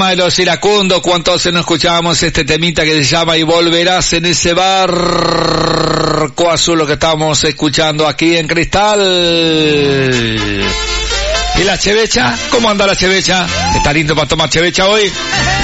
de los iracundos, cuánto se nos escuchábamos este temita que se llama Y volverás en ese barco azul, lo que estamos escuchando aquí en Cristal. ¿Y la chevecha? ¿Cómo anda la chevecha? ¿Está lindo para tomar chevecha hoy?